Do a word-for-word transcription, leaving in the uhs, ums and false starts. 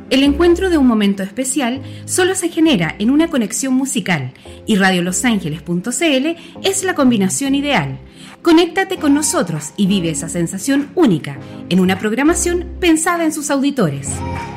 El encuentro de un momento especial solo se genera en una conexión musical y radio los ángeles punto c l es la combinación ideal. Conéctate con nosotros y vive esa sensación única en una programación pensada en sus auditores.